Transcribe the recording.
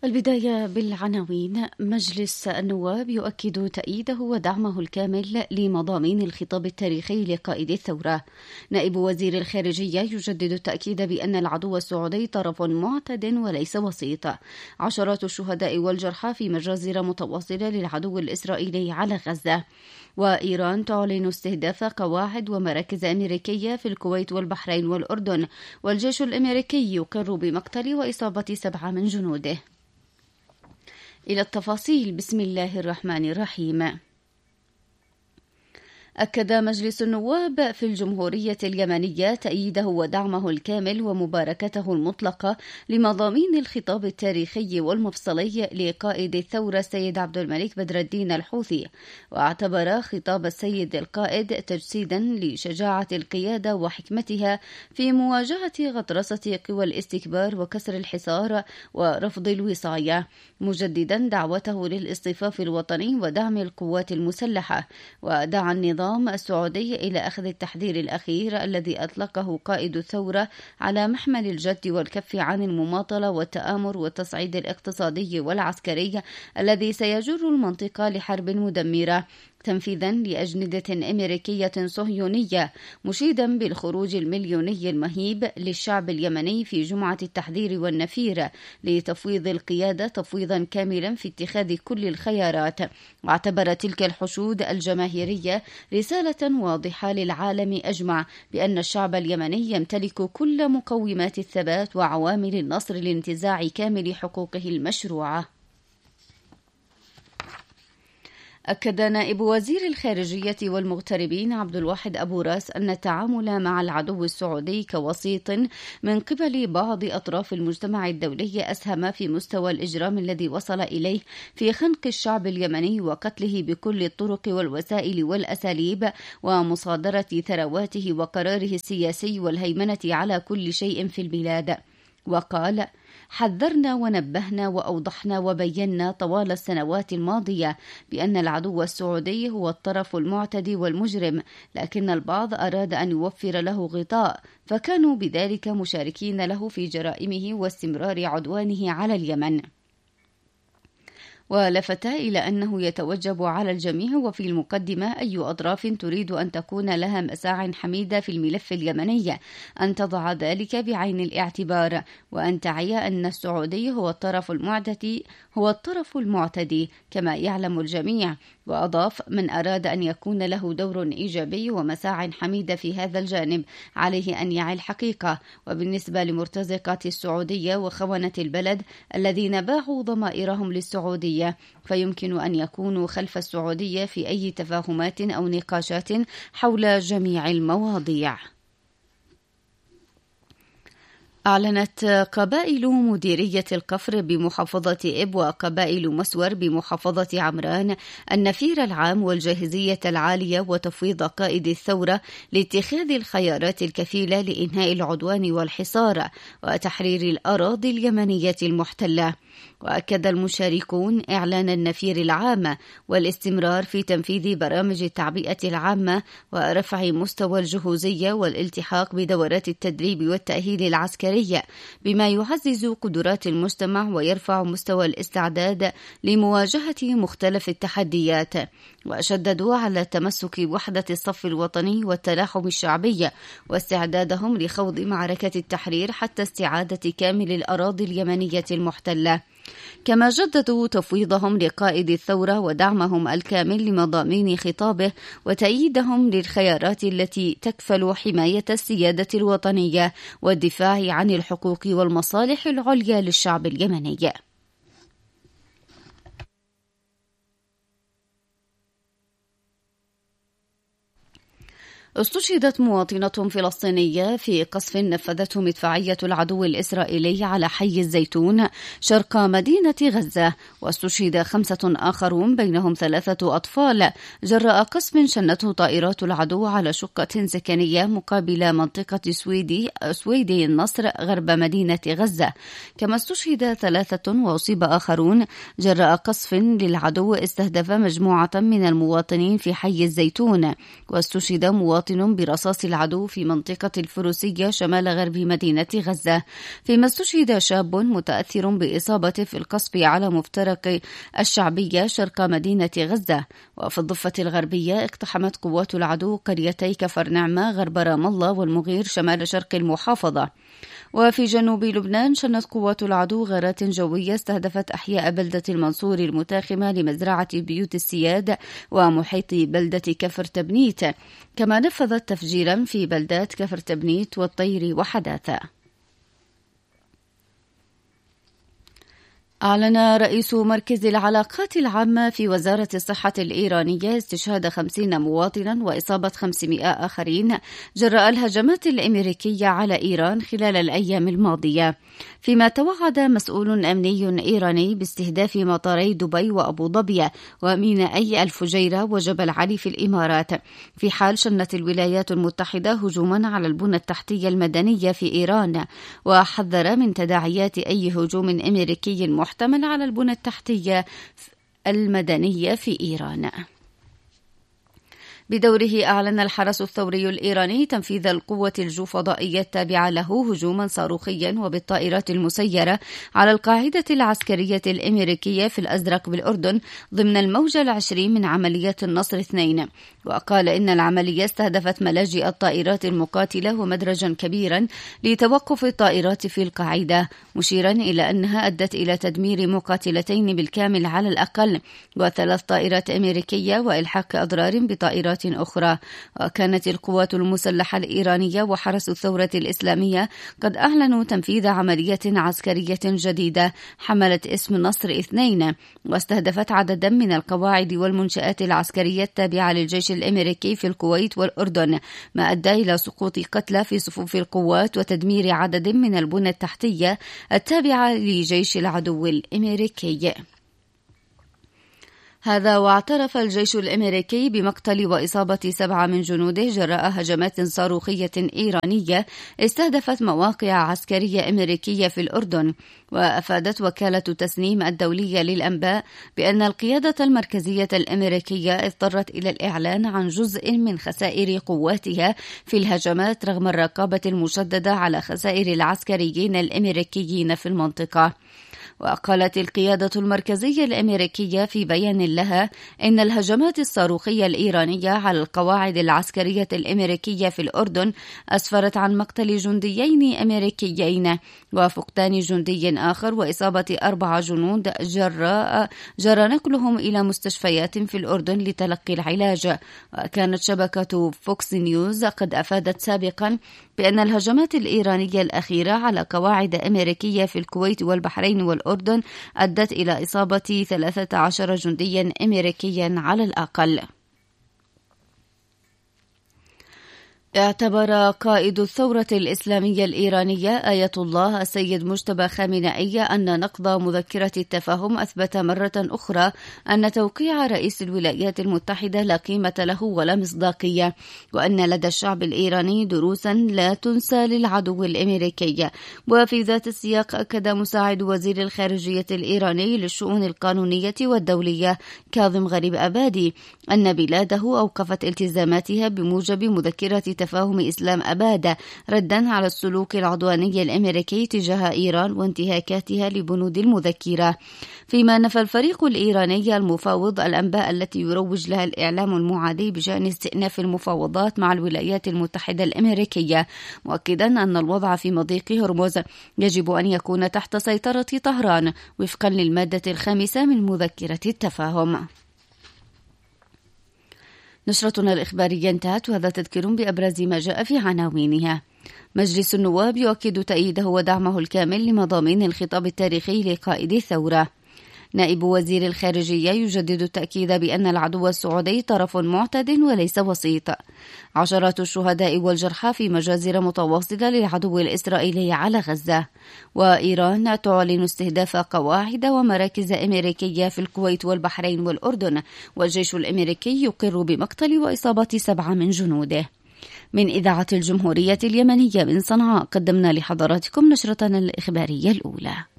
البداية بالعناوين. مجلس النواب يؤكد تأييده ودعمه الكامل لمضامين الخطاب التاريخي لقائد الثورة. نائب وزير الخارجية يجدد التأكيد بأن العدو السعودي طرف معتد وليس وسيط. عشرات الشهداء والجرحى في مجازر متواصلة للعدو الإسرائيلي على غزة. وإيران تعلن استهداف قواعد ومراكز أمريكية في الكويت والبحرين والأردن، والجيش الأمريكي يقر بمقتل وإصابة 7 من جنوده. إلى التفاصيل. بسم الله الرحمن الرحيم. أكد مجلس النواب في الجمهورية اليمنية تأييده ودعمه الكامل ومباركته المطلقة لمضامين الخطاب التاريخي والمفصلي لقائد الثورة السيد عبد الملك بدر الدين الحوثي، واعتبر خطاب السيد القائد تجسيدا لشجاعة القيادة وحكمتها في مواجهة غطرسة قوى الاستكبار وكسر الحصار ورفض الوصاية، مجددا دعوته للاصطفاف الوطني ودعم القوات المسلحة. ودعا النظام السعودي إلى أخذ التحذير الأخير الذي أطلقه قائد الثورة على محمل الجد والكف عن المماطلة والتآمر والتصعيد الاقتصادي والعسكري الذي سيجر المنطقة لحرب مدمرة تنفيذا لأجندة أمريكية صهيونية، مشيدا بالخروج المليوني المهيب للشعب اليمني في جمعة التحذير والنفير لتفويض القيادة تفويضا كاملا في اتخاذ كل الخيارات. واعتبر تلك الحشود الجماهيرية رسالة واضحة للعالم أجمع بأن الشعب اليمني يمتلك كل مقومات الثبات وعوامل النصر لانتزاع كامل حقوقه المشروعة. أكد نائب وزير الخارجية والمغتربين عبد الواحد أبو راس أن التعامل مع العدو السعودي كوسيط من قبل بعض أطراف المجتمع الدولي أسهم في مستوى الإجرام الذي وصل إليه في خنق الشعب اليمني وقتله بكل الطرق والوسائل والأساليب ومصادرة ثرواته وقراره السياسي والهيمنة على كل شيء في البلاد. وقال: حذرنا ونبهنا وأوضحنا وبينا طوال السنوات الماضية بأن العدو السعودي هو الطرف المعتدي والمجرم، لكن البعض أراد أن يوفر له غطاء، فكانوا بذلك مشاركين له في جرائمه واستمرار عدوانه على اليمن. ولفت إلى أنه يتوجب على الجميع وفي المقدمة أي أطراف تريد أن تكون لها مساع حميدة في الملف اليمني أن تضع ذلك بعين الاعتبار، وأن تعي أن السعودي هو الطرف المعتدي كما يعلم الجميع. وأضاف: من أراد أن يكون له دور إيجابي ومساع حميدة في هذا الجانب عليه أن يعي الحقيقة. وبالنسبة لمرتزقات السعودية وخونة البلد الذين باعوا ضمائرهم للسعودية، فيمكن أن يكونوا خلف السعودية في أي تفاهمات أو نقاشات حول جميع المواضيع. أعلنت قبائل مديرية القفر بمحافظة إب وقبائل مسور بمحافظة عمران النفير العام والجاهزية العالية وتفويض قائد الثورة لاتخاذ الخيارات الكفيلة لإنهاء العدوان والحصار وتحرير الأراضي اليمنية المحتلة. وأكد المشاركون إعلان النفير العام والاستمرار في تنفيذ برامج التعبئة العامة ورفع مستوى الجهوزية والالتحاق بدورات التدريب والتأهيل العسكري، بما يعزز قدرات المجتمع ويرفع مستوى الاستعداد لمواجهة مختلف التحديات. وشددوا على تمسك وحدة الصف الوطني والتلاحم الشعبي واستعدادهم لخوض معركة التحرير حتى استعادة كامل الأراضي اليمنية المحتلة. كما جددوا تفويضهم لقائد الثورة ودعمهم الكامل لمضامين خطابه وتأييدهم للخيارات التي تكفل حماية السيادة الوطنية والدفاع عن الحقوق والمصالح العليا للشعب اليمني. استشهدت مواطنة فلسطينية في قصف نفذته مدفعية العدو الإسرائيلي على حي الزيتون شرق مدينة غزة، واستشهد 5 آخرون بينهم 3 أطفال جراء قصف شنته طائرات العدو على شقة سكنية مقابل منطقة سويدي النصر غرب مدينة غزة. كما استشهد 3 وأصيب آخرون جراء قصف للعدو استهدف مجموعة من المواطنين في حي الزيتون. واستشهد مواطن مواطن برصاص العدو في منطقة الفروسية شمال غرب مدينة غزة، فيما استشهد شاب متأثر بإصابته في القصف على مفترق الشعبية شرق مدينة غزة. وفي الضفة الغربية اقتحمت قوات العدو قريتي كفر نعمة غرب رام الله والمغير شمال شرق المحافظة. وفي جنوب لبنان شنت قوات العدو غارات جوية استهدفت أحياء بلدة المنصور المتاخمة لمزرعة بيوت السياد ومحيط بلدة كفر تبنيت، كما نفذت تفجيرا في بلدات كفر تبنيت والطير وحداثة. أعلن رئيس مركز العلاقات العامة في وزارة الصحة الإيرانية استشهاد 50 مواطنا وإصابة 500 آخرين جراء الهجمات الأمريكية على إيران خلال الأيام الماضية، فيما توعد مسؤول أمني إيراني باستهداف مطاري دبي وأبو ظبي ومينائي الفجيرة وجبل علي في الإمارات، في حال شنت الولايات المتحدة هجوما على البنى التحتية المدنية في إيران، وحذر من تداعيات أي هجوم أمريكي محتمل على البنى التحتية المدنية في إيران. بدوره أعلن الحرس الثوري الإيراني تنفيذ القوة الجوفضائية التابعة له هجوما صاروخيا وبالطائرات المسيرة على القاعدة العسكرية الأمريكية في الأزرق بالأردن ضمن الموجة العشرين من عمليات النصر 2، وقال إن العملية استهدفت ملاجئ الطائرات المقاتلة ومدرجا كبيرا لتوقف الطائرات في القاعدة، مشيرا إلى أنها أدت إلى تدمير مقاتلتين بالكامل على الأقل و3 طائرات أمريكية وإلحاق أضرار بطائرات أخرى. وكانت القوات المسلحة الإيرانية وحرس الثورة الإسلامية قد أعلنوا تنفيذ عملية عسكرية جديدة حملت اسم نصر 2، واستهدفت عددا من القواعد والمنشآت العسكرية التابعة للجيش الأمريكي في الكويت والأردن، ما أدى إلى سقوط قتلى في صفوف القوات وتدمير عدد من البنى التحتية التابعة لجيش العدو الأمريكي. هذا واعترف الجيش الأمريكي بمقتل وإصابة 7 من جنوده جراء هجمات صاروخية إيرانية استهدفت مواقع عسكرية أمريكية في الأردن. وأفادت وكالة تسنيم الدولية للأنباء بأن القيادة المركزية الأمريكية اضطرت إلى الإعلان عن جزء من خسائر قواتها في الهجمات رغم الرقابة المشددة على خسائر العسكريين الأمريكيين في المنطقة. وقالت القيادة المركزية الأمريكية في بيان لها إن الهجمات الصاروخية الإيرانية على القواعد العسكرية الأمريكية في الأردن أسفرت عن مقتل جنديين أمريكيين وفقدان جندي آخر وإصابة 4 جنود جرى نقلهم إلى مستشفيات في الأردن لتلقي العلاج. وكانت شبكة فوكس نيوز قد أفادت سابقا بأن الهجمات الإيرانية الأخيرة على قواعد أمريكية في الكويت والبحرين والأردن أدت إلى إصابة 13 جنديا أمريكيا على الأقل. اعتبر قائد الثورة الإسلامية الإيرانية آية الله السيد مجتبى خامنئي أن نقض مذكرة التفاهم أثبت مرة أخرى أن توقيع رئيس الولايات المتحدة لا قيمة له ولا مصداقية، وأن لدى الشعب الإيراني دروسا لا تنسى للعدو الأمريكي. وفي ذات السياق أكد مساعد وزير الخارجية الإيراني للشؤون القانونية والدولية كاظم غريب أبادي أن بلاده أوقفت التزاماتها بموجب مذكرة تفاهم إسلام أباد ردا على السلوك العدواني الأمريكي تجاه إيران وانتهاكاتها لبنود المذكرة. فيما نفى الفريق الإيراني المفاوض الأنباء التي يروج لها الإعلام المعادي بشأن استئناف المفاوضات مع الولايات المتحدة الأمريكية، مؤكدا أن الوضع في مضيق هرمز يجب أن يكون تحت سيطرة طهران وفقا للمادة 5 من مذكرة التفاهم. نشرتنا الإخبارية انتهت، وهذا تذكير بأبرز ما جاء في عناوينها. مجلس النواب يؤكد تأييده ودعمه الكامل لمضامين الخطاب التاريخي لقائد الثورة. نائب وزير الخارجية يجدد التأكيد بأن العدو السعودي طرف معتد وليس وسيط. عشرات الشهداء والجرحى في مجازر متواصلة للعدو الإسرائيلي على غزة. وإيران تعلن استهداف قواعد ومراكز أمريكية في الكويت والبحرين والأردن، والجيش الأمريكي يقر بمقتل وإصابة 7 من جنوده. من إذاعة الجمهورية اليمنية من صنعاء قدمنا لحضراتكم نشرتنا الإخبارية الأولى.